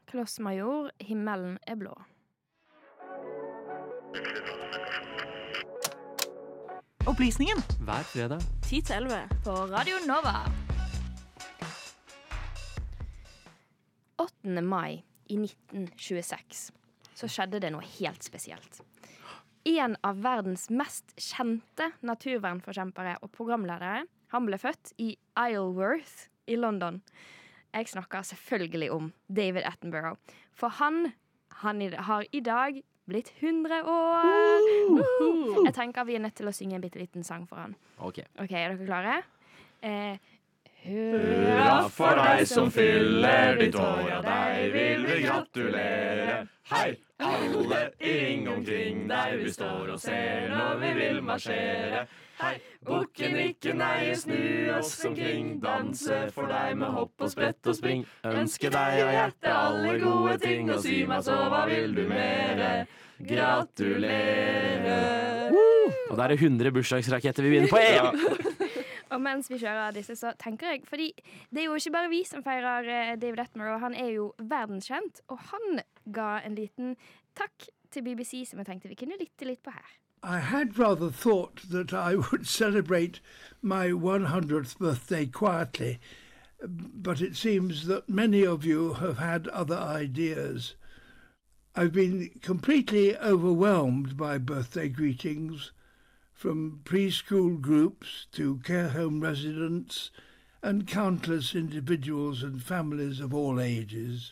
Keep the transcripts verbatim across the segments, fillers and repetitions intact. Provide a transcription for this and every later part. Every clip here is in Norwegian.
Klossmajor, himmelen er blå. Opplysningen hver fredag ti til elleve på Radio Nova. åttende mai i nitten tjueseks så skjedde det noe helt spesielt. En av verdens mest kjente naturvernforkjempere og programledere, han ble født i Isleworth i London. Jeg snakker selvfølgelig om David Attenborough. For han, han har i dag blitt hundre år. Uh! Jeg tenker vi er nødt til å synge en bitte liten sang for han. Ok. Ok, er dere klare? Eh, Hurra for deg som fyller ditt år, og deg vil vi gratulere. Hei, alle i ring omkring deg, vi står og ser når vi vil marsjere. Hei, bukken ikke nei, snu oss omkring, danse for deg med hopp og sprett og spring. Ønske deg og hjertet alle gode ting, og si meg så hva vil du mere? Gratulere. Og da er det hundre bursdagsraketter vi vinner på én. Og mens vi kjører disse, så tenker jeg, fordi det er jo ikke bare vi som feirer eh, David Attenborough, han er jo verdenskjent, og han ga en liten takk til B B C som jeg tenkte vi kunne lytte litt på her. I had rather thought that I would celebrate my one hundredth birthday quietly, but it seems that many of you have had other ideas. I've been completely overwhelmed by birthday greetings, from preschool groups to care home residents and countless individuals and families of all ages.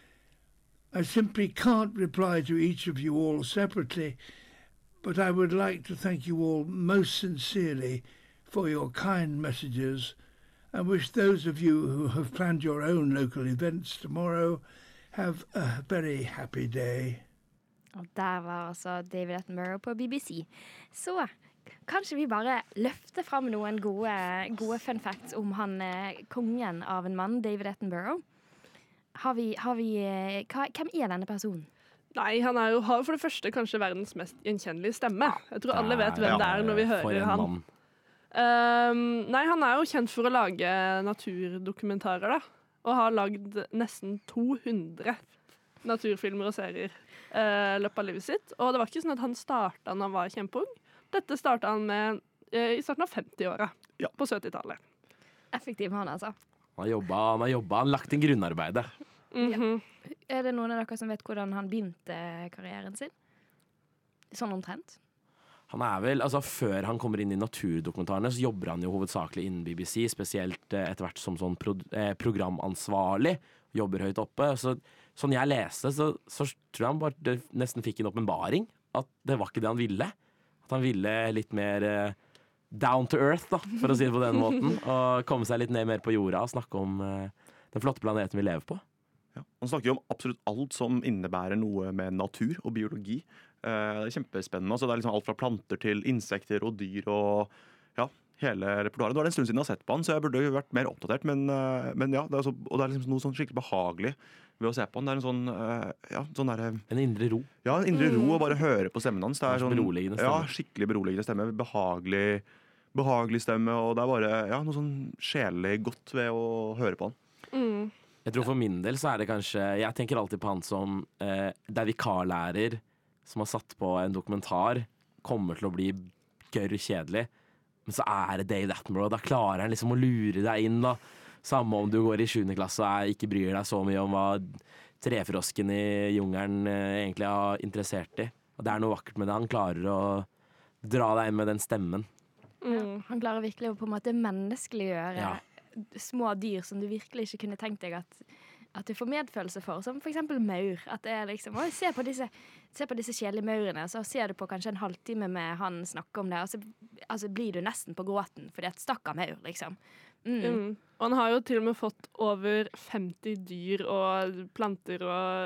I simply can't reply to each of you all separately, but I would like to thank you all most sincerely for your kind messages and wish those of you who have planned your own local events tomorrow have a very happy day. Og der var altså David Attenborough på B B C. Så kanskje vi bare løfter frem noen gode, gode fun facts om han kongen av en mann, David Attenborough. Har vi, har vi, hva, hvem er denne personen? Nei, han er jo, har for det første kanskje verdens mest gjenkjennelige stemme. Jeg tror alle vet hvem det er når vi hører han. Um, nei, han er jo kjent for å lage naturdokumentarer, da. Og har lagd nesten to hundre naturfilmer og serier uh, løpet av livet sitt. Og det var ikke sånn at han startet når han var kjempeung. Dette startet han med uh, i starten av femti-åra, ja. På syttitallet. Effektiv han, altså. Han har jobbet, han har jobbet, han har lagt inn grunnarbeidet. Mm-hmm. Ja. Er det noen av dere som vet hvordan han begynte karrieren sin? Sånn omtrent? Han er vel, altså Før han kommer inn i naturdokumentarene, så jobber han jo hovedsakelig innen B B C, spesielt eh, etter hvert som sånn pro, eh, programansvarlig, jobber høyt oppe. Så, sånn jeg leste, så, så tror jeg han bare nesten fikk en åpenbaring, at det var ikke det han ville. At han ville litt mer eh, down to earth, da, for å si det på den måten, og komme seg litt ned mer på jorda og snakke om eh, den flotte planeten vi lever på. Ja. Han snakker jo om absolutt alt som innebærer noe med natur og biologi. Eh, det er kjempespennende. Altså, det er liksom alt fra planter til insekter og dyr og ja, hele repertoaret. Det var en stund siden jeg har sett på han, så jeg burde jo vært mer oppdatert. Men, uh, men ja, det er, så, og det er liksom noe sånn skikkelig behagelig ved å se på han. Det er en sånn, uh, ja, sånn der, En indre ro. Ja, en indre ro, og bare høre på stemmen hans. Det er sånn, beroligende stemme. Ja, skikkelig beroligende stemme. Behagelig, behagelig stemme, og det er bare ja, noe sånn sjelelig godt ved å høre på han. Mm. Jeg tror for min del så er det kanskje Jeg tenker alltid på han som eh, Det er vikarlærer som har satt på en dokumentar, kommer til å bli gørr kjedelig, men så er det David Attenborough. Da klarer han liksom å lure deg inn, da. Samme om du går i sjuende klasse og ikke bryr deg så mye om hva trefrosken i jungelen eh, egentlig er interessert i. Og det er noe vakkert med det. Han klarer å dra deg inn med den stemmen. Mm. Han klarer virkelig å på en måte menneskeliggjøre Ja. små dyr som du virkelig ikke kunne tenkt deg at, at du får medfølelse for, som for eksempel maur. At det er liksom, å, se på disse, se på disse kjedelige maurene, så ser du på kanskje en halvtime med han snakke om det, og så altså, blir du nesten på gråten, fordi at stakkar maur, liksom. Mm. Mm. Og han har jo til og med fått over femti dyr og planter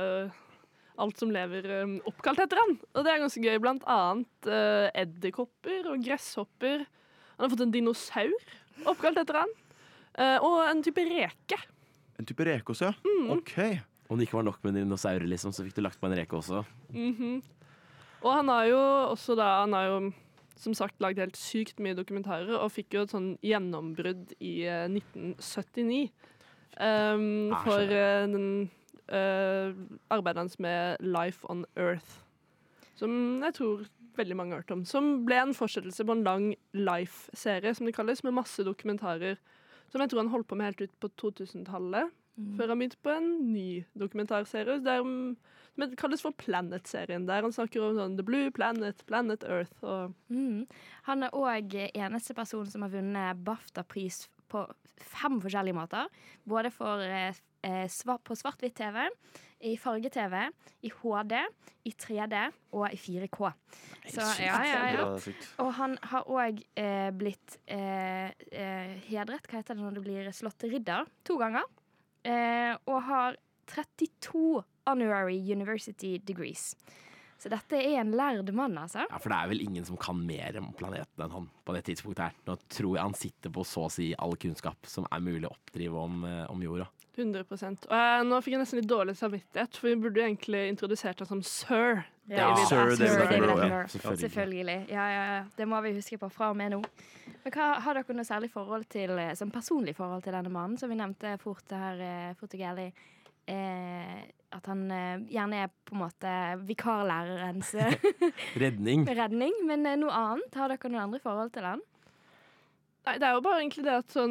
og alt som lever um, oppkalt etter han. Og det er ganske gøy, blant annet uh, edderkopper og gresshopper. Han har fått en dinosaur oppkalt etter han. Uh, og en type reke. En type reke også, ja. Mm. Ok. Om det ikke var nok med dinosaurer, liksom, så fikk du lagt på en reke også. Mm-hmm. Og han har jo også da, han har jo som sagt lagd helt sykt mye dokumentarer, og fikk jo et sånn gjennombrudd i uh, nitten syttini. Um, for uh, den uh, arbeidet hans med Life on Earth, som jeg tror veldig mange har hørt om. Som ble en fortsettelse på en lang Life-serie, som det kalles, med masse dokumentarer. Som jeg tror han holdt på med helt ut på to-tusentallet, mm. før han begynte på en ny dokumentarserie, der, som det kalles for Planet-serien, der han snakker om sånn The Blue Planet, Planet Earth. Og mm. Han er også eneste person som har vunnet BAFTA-pris på fem forskjellige måter. Både for, eh, svar, på svart-hvitt-T V, i farge-T V, i H D, i tre D og i fire K. Så, ja, ja, ja. Og han har også eh, blitt eh, eh, hedret, hva heter det når det blir slått til ridder, to ganger. Eh, og har trettito honorary university degrees. Så dette er en lærd mann, altså. Ja, for det er vel ingen som kan mer om planeten enn han på det tidspunktet her. Nå tror jeg han sitter på så å si all kunnskap som er mulig å oppdrive om, om jorda. hundre prosent. Og uh, nå fikk jeg nesten litt dårlig samvittighet, for vi burde jo egentlig introdusert han som Sir ja, David Sir Attenborough. David Attenborough. Ja, selvfølgelig. selvfølgelig. Ja, ja, ja. Det må vi huske på fra og med nå. Men hva, har dere noe særlig forhold til, som personlig forhold til denne mannen, som vi nevnte fort her, fort og gærlig? Eh, at han eh, gjerne er på en måte vikarlærerens redning. redning. Men eh, noe annet? Har dere noen andre forhold til han? Nei, det er jo bare egentlig det at sånn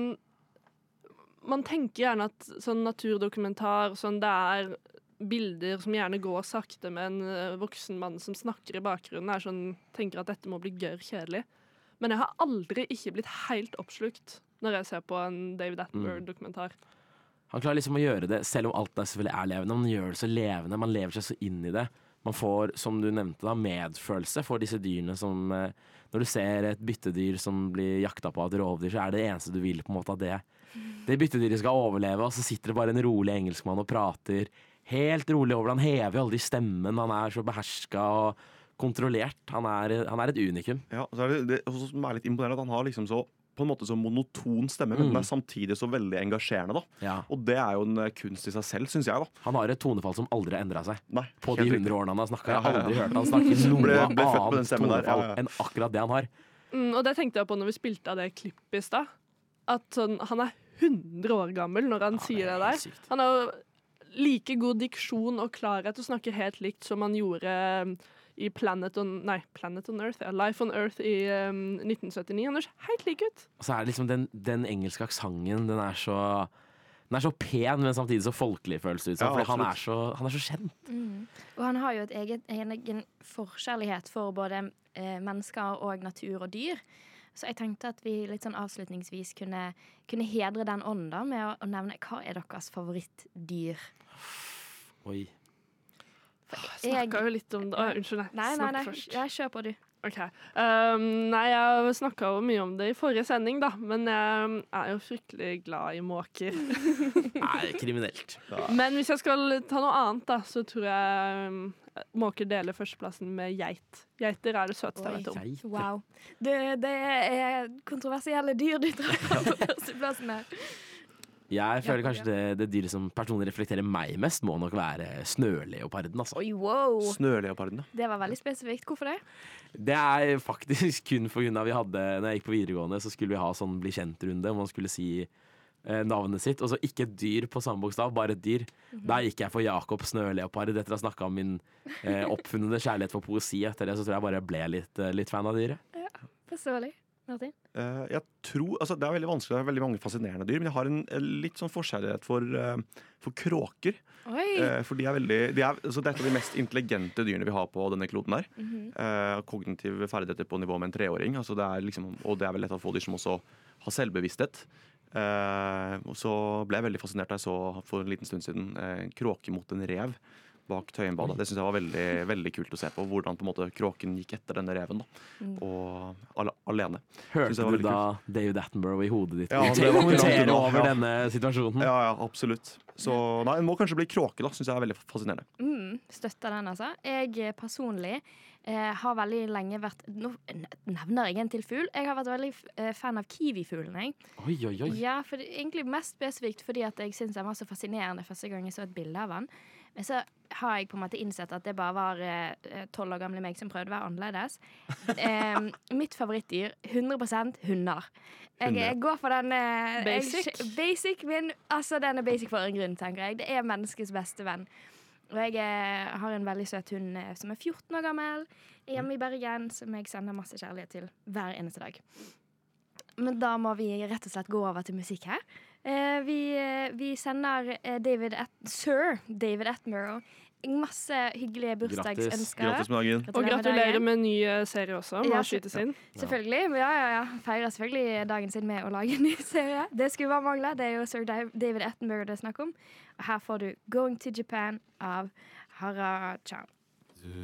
man tenker gjerne at sånn naturdokumentar, sånn det er bilder som gjerne går sakte med en uh, voksen mann som snakker i bakgrunnen, er sånn, tenker at dette må bli gørr kjedelig. Men jeg har aldri ikke blitt helt oppslukt når jeg ser på en David Attenborough-dokumentar. Mm. Han klarer liksom å gjøre det, selv om alt er selvfølgelig er levende. Man gjør det så levende, man lever seg så inn i det. Man får, som du nevnte da, medfølelse for disse dyrene som uh, når du ser et byttedyr som blir jakta på av et rovdyr, så er det det eneste du vil på en måte at det Det byttedyret skal overleve, og så sitter det bare en rolig engelskmann og prater helt rolig over det. Han hever jo aldri stemmen, han er så behersket og kontrollert. Han er, han er et unikum. Ja, så er det, det som er litt imponerende, at han har liksom så på en måte så monoton stemme, men Mm. den er samtidig så veldig engasjerende, da. Ja. Og det er jo en kunst i seg selv, synes jeg, da. Han har et tonefall som aldri har endret seg. Nei, På helt de riktig. hundre årene han har snakket. Jeg Ja, har ja, ja. aldri hørt han snakke noe Ble- ble født på den annet stemmen der. tonefall Ja, ja. enn akkurat det han har. Mm, og det tenkte jeg på når vi spilte av det klippet i stad. At sånn, han er hundre år gammel når han Ja, sier det er det helt der. sykt. Han har jo like god diksjon og klarhet og snakker helt likt som han gjorde um, i Planet on, nei, Planet on Earth, ja, Life on Earth i um, nitten syttini. Han er helt lik ut. Og så er det liksom den, den engelske aksenten, den er så den er så pen, men samtidig så folkelig føles det ut som. Ja, fordi han absolutt. er, så, han er så kjent. Mm. Og han har jo et eget, en egen forkjærlighet for både eh, mennesker og natur og dyr. Så jeg tenkte at vi litt sånn avslutningsvis kunne, kunne hedre den ånden da, med å, å nevne hva er deres favorittdyr. Oi. For Jeg snakka jo litt om det. Å, unnskyld, nei. Nei, nei, Snakk nei. først. Jeg kjør på, du. Ok. Um, nei, jeg snakka jo mye om det i forrige sending, da. Men jeg er jo fryktelig glad i måker. Nei, kriminelt. Men hvis jeg skal ta noe annet, da, så tror jeg um, måker deler førsteplassen med geit. Geiter er det søteste jeg vet om. Geiter. Wow. Det, det er kontroversielle dyr du drar på førsteplassen her. Jeg føler Ja, kanskje det, det dyret som personlig reflekterer meg mest, må nok være snøleoparden. Altså. Oi, wow. Snøleoparden, ja. Det var veldig spesifikt. Hvorfor det? Det er faktisk kun for grunn av vi hadde, når jeg gikk på videregående, så skulle vi ha sånn bli kjent-runde, hvor man skulle si eh, navnet sitt. Og så ikke et dyr på samme bokstav, bare et dyr. Mhm. Da gikk jeg for Jakob Snøleopard, etter å ha snakket om min eh, oppfunnede kjærlighet for poesi. Etter det så tror jeg bare ble litt, eh, litt fan av dyret. Forståelig. Martin? Eh, jeg tror, altså Det er veldig vanskelig, det er veldig mange fascinerende dyr, men jeg har en, en litt sånn forskjærlighet for, eh, for kråker. Oi! Eh, for de er veldig, de er, altså Det er et av de mest intelligente dyrene vi har på denne kloden her. Mhm. Eh, kognitive ferdigheter på nivå med en treåring. Altså det er liksom, og det er vel et av få dyr som også har selvbevissthet. Eh, og så ble jeg veldig fascinert da jeg så for en liten stund siden eh, en kråke mot en rev bak Tøyenbadet. Det synes jeg var veldig, veldig kult å se på, hvordan på en måte kråken gikk etter denne reven. da, Mm. og ale, alene. Synes Hørte jeg var du veldig da David Attenborough i hodet ditt Ja, det var ikke langt kommentere unna, over ja. denne situasjonen? Ja, ja, absolutt. Så nei, den må kanskje bli kråke, da. Synes jeg er veldig fascinerende. Mm. støtter den, altså. Jeg personlig eh, har veldig lenge vært Nå nevner jeg en til fugl. Jeg har vært veldig eh, fan av kiwifuglen, jeg. Oi, oi, oi. Ja, for det, egentlig mest spesifikt fordi at jeg synes den var så fascinerende første gang jeg så et bilde av den. Men så har jeg på en måte innsett at det bare var tolv eh, år gamle meg som prøvde å være annerledes. Eh, mitt favorittdyr, hundre prosent hunder. Jeg, jeg går for den eh, Basic? Jeg, basic, men altså den er basic for en grunn, tenker jeg. Det er menneskets beste venn. Og jeg eh, har en veldig søt hund eh, som er fjorten år gammel, hjemme i Bergen, som jeg sender masse kjærlighet til hver eneste dag. Men da må vi rett og slett gå over til musikk her. Eh, vi, eh, vi sender eh, David At- Sir David Attenborough masse hyggelige bursdagsønsker. Grattis med dagen. Og gratulerer med en ny eh, serie også, med Ja, å skytes inn. Selvfølgelig. Ja, ja, ja. Feirer selvfølgelig dagen sin med å lage en ny serie. Det skulle bare mangle. Det er jo Sir David Attenborough det er snakk om. Og her får du Going to Japan av Hara-chan.